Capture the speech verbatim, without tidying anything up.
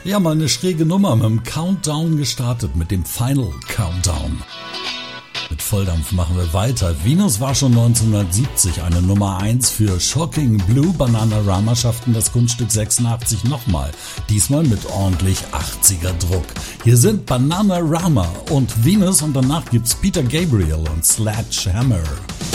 Ja, mal eine schräge Nummer mit dem Countdown gestartet, mit dem Final Countdown. Mit Volldampf machen wir weiter. Venus war schon neunzehnhundertsiebzig eine Nummer eins für Shocking Blue. Bananarama schafften das Kunststück sechsundachtzig nochmal. Diesmal mit ordentlich achtziger Druck. Hier sind Bananarama und Venus und danach gibt's Peter Gabriel und Sledgehammer.